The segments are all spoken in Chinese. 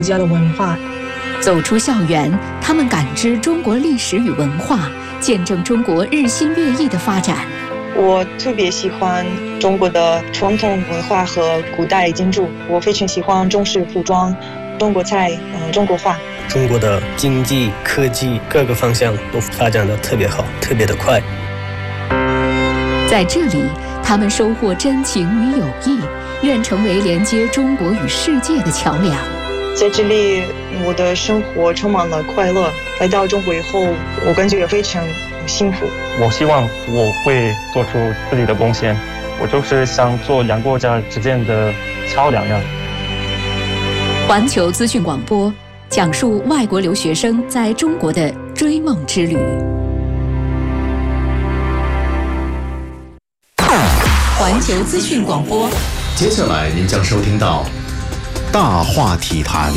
家的文化。 走出校园，他们感知中国历史与文化，见证中国日新月异的发展。 我特别喜欢中国的传统文化和古代建筑，我非常喜欢中式服装、中国菜、中国画。 中国的经济、科技各个方向都发展得特别好，特别的快。 在这里，他们收获真情与友谊，愿成为连接中国与世界的桥梁。 在这里，我的生活充满了快乐。来到中国以后，我感觉也非常幸福。 我希望我会做出自己的贡献，我就是想做两国家之间的桥梁呀。 环球资讯广播讲述外国留学生在中国的追梦之旅。环球资讯广播， 接下来您将收听到大话体坛。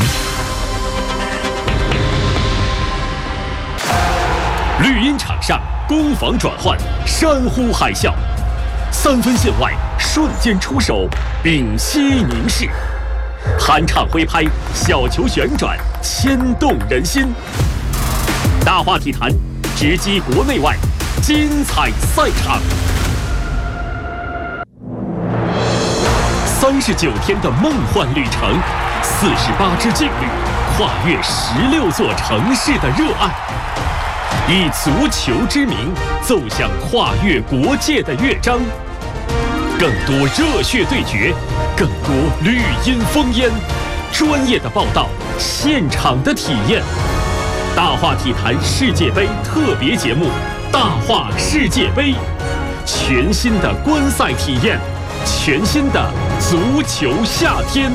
绿茵场上攻防转换，山呼海啸，3分线外瞬间出手，屏息凝视，酣畅挥拍，小球旋转，牵动人心。大话体坛，直击国内外精彩赛场。39天的梦幻旅程，48支劲旅，跨越16座城市的热爱，以足球之名奏响跨越国界的乐章。更多热血对决，更多绿茵烽烟，专业的报道，现场的体验。大话体坛世界杯特别节目《大话世界杯》，全新的观赛体验，全新的足球夏天。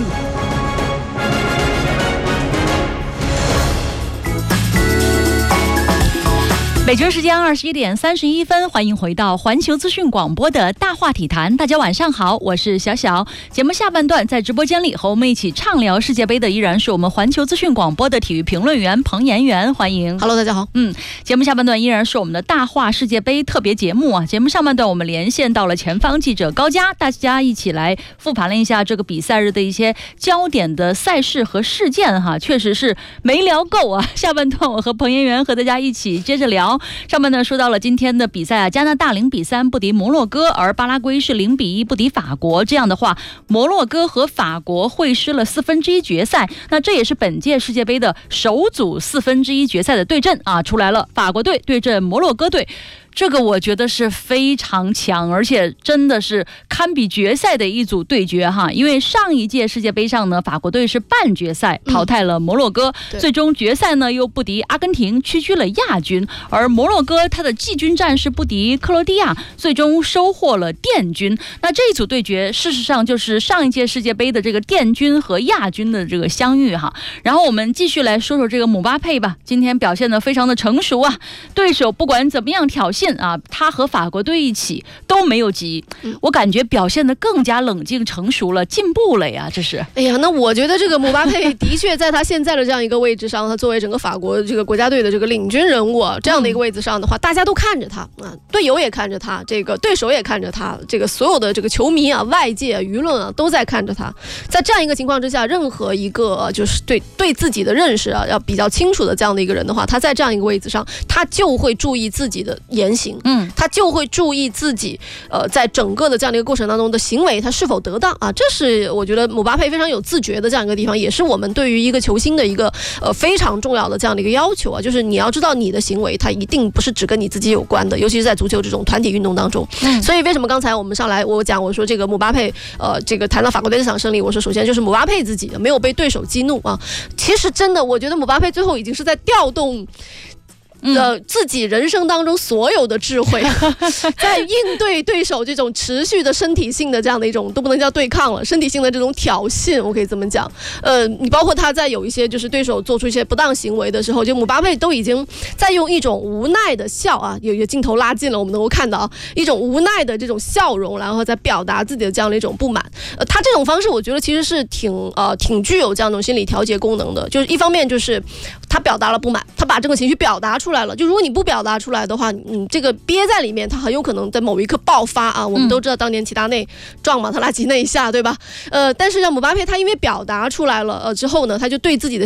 北京时间21点31分，欢迎回到环球资讯广播的大话体坛。大家晚上好，我是小小。节目下半段在直播间里和我们一起畅聊世界杯的依然是我们环球资讯广播的体育评论员彭妍媛，欢迎。 Hello， 大家好。 节目下半段依然是我们的大话世界杯特别节目啊。节目上半段我们连线到了前方记者高佳，大家一起来复盘了一下这个比赛日的一些焦点的赛事和事件哈，确实是没聊够啊。下半段我和彭妍媛和大家一起接着聊。上半段说到了今天的比赛啊，加拿大0比3不敌摩洛哥，而巴拉圭是0比1不敌法国。这样的话，摩洛哥和法国会师了1/4决赛。那这也是本届世界杯的首组1/4决赛的对阵啊，出来了，法国队对阵摩洛哥队。这个我觉得是非常强，而且真的是堪比决赛的一组对决哈。因为上一届世界杯上呢，法国队是半决赛淘汰了摩洛哥，最终决赛呢又不敌阿根廷，屈居了亚军。而摩洛哥他的季军战是不敌克罗地亚，最终收获了殿军。那这一组对决事实上就是上一届世界杯的这个殿军和亚军的这个相遇哈。然后我们继续来说说这个姆巴佩吧，今天表现得非常的成熟啊，对手不管怎么样挑衅啊，他和法国队一起都没有急，我感觉表现得更加冷静成熟了，进步了呀，这是。 哎呀，那我觉得这个姆巴佩的确在他现在的这样一个位置上，他作为整个法国这个国家队的这个领军人物这样的一个位置上的话，大家都看着他啊，队友也看着他，这个对手也看着他，这个所有的这个球迷啊、外界啊、舆论啊都在看着他。在这样一个情况之下，任何一个就是对自己的认识啊要比较清楚的这样的一个人的话，他在这样一个位置上，他就会注意自己的言行，他就会注意自己在整个的这样的一个过程当中的行为他是否得当啊。这是我觉得姆巴佩非常有自觉的这样一个地方，也是我们对于一个球星的一个非常重要的这样的一个要求啊，就是你要知道你的行为它一定不是只跟你自己有关的，尤其是在足球这种团体运动当中。所以为什么刚才我们上来我说这个姆巴佩这个谈到法国队这场胜利，我说首先就是姆巴佩自己没有被对手激怒啊。其实真的我觉得姆巴佩最后已经是在调动自己人生当中所有的智慧在应对对手这种持续的身体性的这样的一种都不能叫对抗了，身体性的这种挑衅，我可以这么讲。你包括他在有一些就是对手做出一些不当行为的时候，就姆巴佩都已经在用一种无奈的笑啊，有一个镜头拉近了，我们能够看到一种无奈的这种笑容，然后在表达自己的这样的一种不满。他这种方式我觉得其实是挺具有这样一种心理调节功能的，就是一方面就是他表达了不满，他把这个情绪表达出来了，就如果你不表达出来的话，你这个憋在里面，他很有可能在某一刻爆发啊。我们都知道当年齐达内撞马特拉齐那一下，对吧？但是像姆巴佩他因为表达出来了之后呢，他就对自己的